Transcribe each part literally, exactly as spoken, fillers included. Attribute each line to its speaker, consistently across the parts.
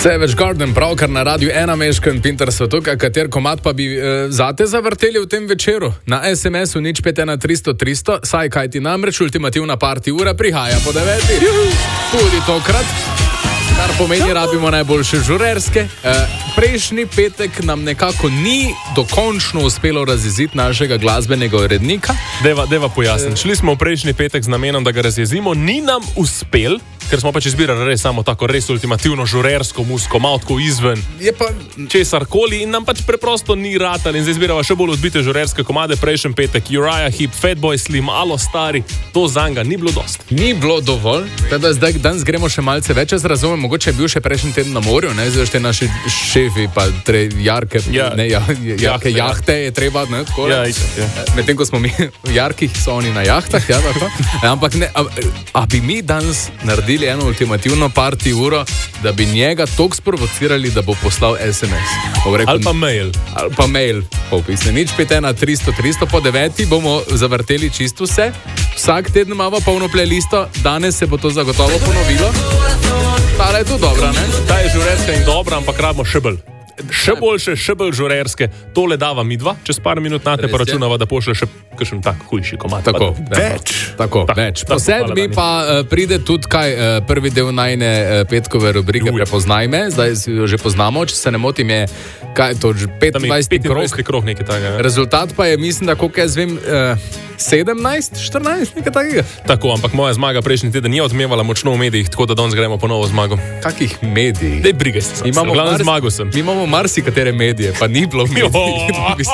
Speaker 1: Savage Garden, pravkar na Radiu ena Mešken, Pinter Svetuka, kater komad pa bi e, zate zavrteli v tem večeru? Na es em esu nič pet ena tristo tristo, saj kaj ti namreč ultimativna party ura prihaja po deveti. Tudi tokrat, kar pomeni, rabimo najboljše žurerske. E, prejšnji petek nam nekako ni dokončno uspelo razjeziti našega glasbenega urednika.
Speaker 2: Deva, deva pojasniti. Šli smo v prejšnji petek z namenom, da ga razjezimo, ni nam uspel, ker smo pač izbirali res samo tako res ultimativno žurersko muziko, malo tako izven
Speaker 1: pa...
Speaker 2: česarkoli in nam pač preprosto ni ratal in zdaj izbirava še bolj odbite žurerske komade. Prejšnji petek Uriah Heep, Fatboy Slim, Alo Stari, to zanga ni bilo dost.
Speaker 1: Ni bilo dovolj, teda zdaj danes gremo še malce več, jaz razumem, mogoče je bil še prejšnji teden na morju, ne, zdaj te naši šefi pa tre jarke,
Speaker 2: ja.
Speaker 1: ne, ja, jarke,
Speaker 2: jahte,
Speaker 1: jahte je treba, ne, tako
Speaker 2: ja, ja.
Speaker 1: Medtem, ko smo mi v jarkih, so oni na jahtah, ja, tako. Ampak ne, a, a bi mi danes naredili eno ultimativno party uro, da bi njega toliko sprovocirali, da bo poslal es em es. Rekel,
Speaker 2: ali pa mail.
Speaker 1: Ali pa mail, popisne. Nič pet ena tristo tristo, po deveti bomo zavrteli čisto vse. Vsak teden imamo polno playlisto, danes se bo to zagotovo ponovilo. Tale je tu dobra, ne?
Speaker 2: Ta je žurerska in dobra, ampak rabimo še bolj. Še boljše, še bolj žurerske. Tole dava mi dva, čez par minut nate pa računava, da pošle še kakšen tak hujši komad.
Speaker 1: Tako,
Speaker 2: več.
Speaker 1: Tako,
Speaker 2: tak,
Speaker 1: več.
Speaker 2: Tak,
Speaker 1: Po sedmi pa uh, pride tudi kaj, uh, prvi del najne uh, petkove rubrike Uj. Prepoznaj me, zdaj jo že poznamo, če se ne motim je, kaj to, že petindvajseti krog.
Speaker 2: krog nekaj takega.
Speaker 1: Rezultat pa je, mislim, da koliko jaz vem, uh, sedemnajst, štirinajst, nekaj takega.
Speaker 2: Tako, ampak moja zmaga prejšnji teden ni odmevala močno v medijih, tako da danes gremo po novo zmago.
Speaker 1: Kakih medijih?
Speaker 2: Dej brigaj se, glavno zmago sem.
Speaker 1: Mi imamo marsikatere medije, pa ni bilo v medijih.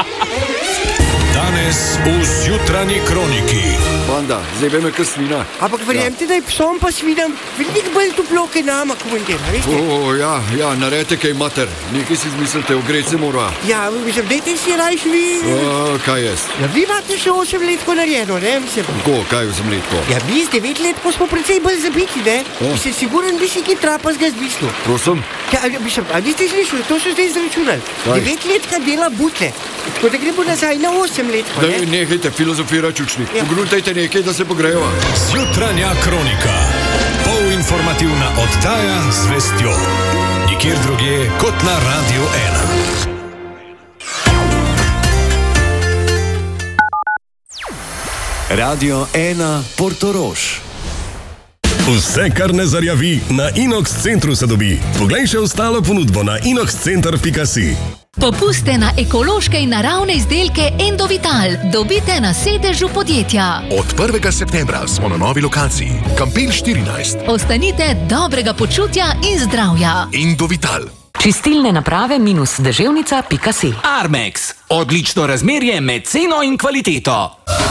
Speaker 3: Danes v Zjutranji kroniki.
Speaker 4: Banda, zdaj vem, kaj svina.
Speaker 5: Ampak verjemite, ja. Da je psom pa svinam veliko bolj toplo, kaj nama komentira, veste?
Speaker 4: O, ja, ja, naredite kaj mater. Nekaj si izmislite, ogreti se mora.
Speaker 5: Ja, mislim, dajte si rajš vi...
Speaker 4: O, kaj jaz?
Speaker 5: Ja, vi imate še osem letko narejeno, ne? Mislim.
Speaker 4: Ko, kaj osem letko?
Speaker 5: Ja, mi z devet letko smo precej bolj zabiti, ne? Ja. Mislim, siguren bi si ki trapa z gazbistu.
Speaker 4: Prosim?
Speaker 5: Ja, mislim, a niste slišali, to so zdaj izračunali. Devet letka dela butle. Tako da gremo nazaj na osem letko, ne?
Speaker 4: Da, nehajte filozofirati učni. Ja. Pogrutajte nekaj, da se pogrejeva.
Speaker 3: Zjutranja kronika. Polinformativna oddaja z vestjo. Nikjer drugje kot na Radiu ena. Radio ena Portorož. Vse, kar ne zarjavi, na Inox centru se dobi. Poglej še ostalo ponudbo na inox center pika si.
Speaker 6: Popuste na ekološke in naravne izdelke Endovital dobite na sedežu podjetja.
Speaker 7: Od prvega septembra smo na novi lokaciji, Kampel štirinajst.
Speaker 6: Ostanite dobrega počutja in zdravja.
Speaker 7: Endovital.
Speaker 8: Čistilne naprave minus deževnica pika si.
Speaker 9: Armex. Odlično razmerje med ceno in kvaliteto.